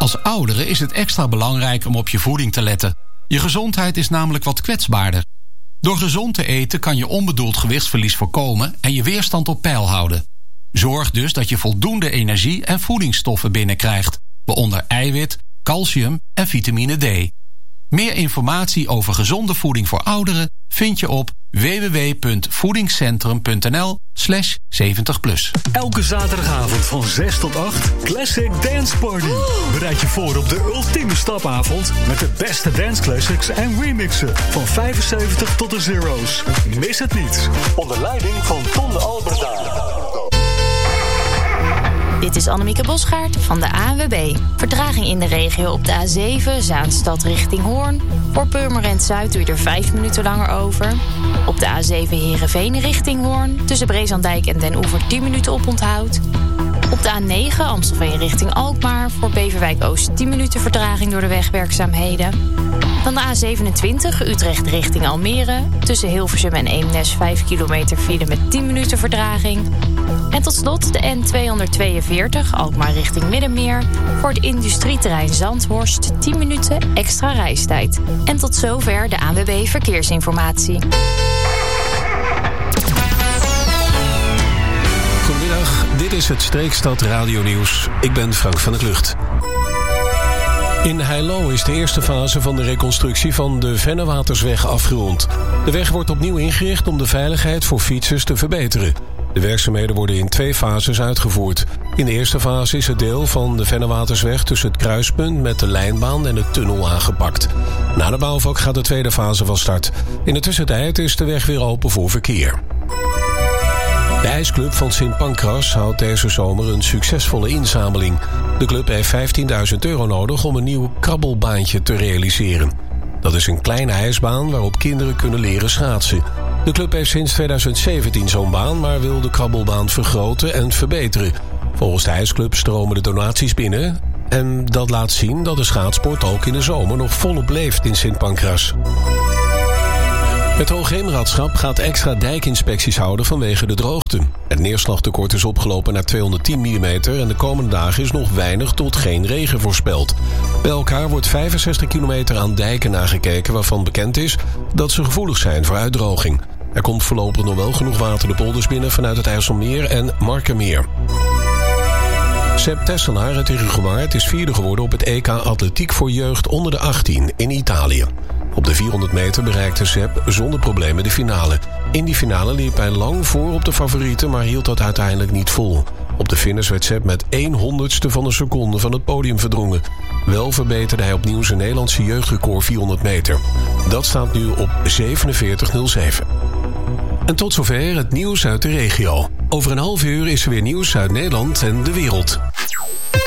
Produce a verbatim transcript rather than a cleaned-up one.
Als oudere is het extra belangrijk om op je voeding te letten. Je gezondheid is namelijk wat kwetsbaarder. Door gezond te eten kan je onbedoeld gewichtsverlies voorkomen en je weerstand op peil houden. Zorg dus dat je voldoende energie en voedingsstoffen binnenkrijgt, waaronder eiwit, calcium en vitamine D. Meer informatie over gezonde voeding voor ouderen vind je op w w w punt voedingscentrum.nl slash zeventig plus. Elke zaterdagavond van zes tot acht Classic Dance Party. Bereid je voor op de ultieme stapavond met de beste dance classics en remixen van vijfenzeventig tot de zero's. Mis het niet. Onder leiding van Ton de Alberda. Dit is Annemieke Bosgaard van de A N W B. Vertraging in de regio op de A zeven, Zaanstad richting Hoorn. Voor Purmerend Zuid doe je er vijf minuten langer over. Op de A zeven Heerenveen richting Hoorn. Tussen Breesandijk en Den Oever tien minuten oponthoud. Op de A negen Amstelveen richting Alkmaar. Voor Beverwijk Oost tien minuten vertraging door de wegwerkzaamheden. Dan de A zevenentwintig Utrecht richting Almere. Tussen Hilversum en Eemnes vijf kilometer file met tien minuten vertraging. En tot slot de N tweehonderdtweeënveertig Alkmaar richting Middenmeer. Voor het industrieterrein Zandhorst tien minuten extra reistijd. En tot zover de A N W B Verkeersinformatie. Goedemiddag, dit is het Streekstad Radio Nieuws. Ik ben Frank van der Klucht. In Heilo is de eerste fase van de reconstructie van de Vennewatersweg afgerond. De weg wordt opnieuw ingericht om de veiligheid voor fietsers te verbeteren. De werkzaamheden worden in twee fases uitgevoerd. In de eerste fase is het deel van de Vennewatersweg tussen het kruispunt met de lijnbaan en de tunnel aangepakt. Na de bouwvak gaat de tweede fase van start. In de tussentijd is de weg weer open voor verkeer. De ijsclub van Sint Pancras houdt deze zomer een succesvolle inzameling. De club heeft vijftienduizend euro nodig om een nieuw krabbelbaantje te realiseren. Dat is een kleine ijsbaan waarop kinderen kunnen leren schaatsen. De club heeft sinds tweeduizend zeventien zo'n baan, maar wil de krabbelbaan vergroten en verbeteren. Volgens de ijsclub stromen de donaties binnen. En dat laat zien dat de schaatsport ook in de zomer nog volop leeft in Sint Pancras. Het Hoogheemraadschap gaat extra dijkinspecties houden vanwege de droogte. Het neerslagtekort is opgelopen naar tweehonderdtien millimeter... en de komende dagen is nog weinig tot geen regen voorspeld. Bij elkaar wordt vijfenzestig kilometer aan dijken nagekeken... waarvan bekend is dat ze gevoelig zijn voor uitdroging. Er komt voorlopig nog wel genoeg water de polders binnen... vanuit het IJsselmeer en Markermeer. Sepp Tesselaar uit Uruguay is vierde geworden op het E K Atletiek voor jeugd onder de achttien in Italië. Op de vierhonderd meter bereikte Sepp zonder problemen de finale. In die finale liep hij lang voor op de favorieten, maar hield dat uiteindelijk niet vol. Op de finish werd Sepp met één honderdste van een seconde van het podium verdrongen. Wel verbeterde hij opnieuw zijn Nederlandse jeugdrecord vierhonderd meter. Dat staat nu op zevenenveertig nul zeven. En tot zover het nieuws uit de regio. Over een half uur is er weer nieuws uit Nederland en de wereld.